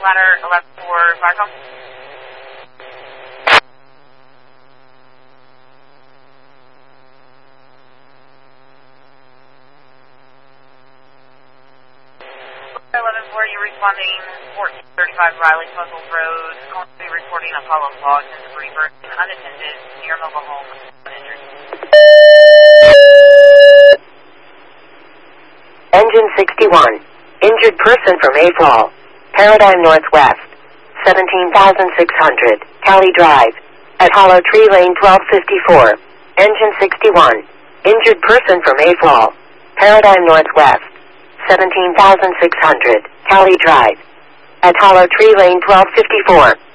ladder 11 for Firecom. You're responding 1435 Riley Puzzles Road, currently reporting Apollo fog and debris burden unattended near mobile home. Uninjured. Engine 61. Injured person from AFOL. Paradigm Northwest. 17,600. Cali Drive. At Hollow Tree Lane 1254. Engine 61. Injured person from AFOL. Paradigm Northwest. 17,600. Cali Drive. At Hollow Tree Lane 1254.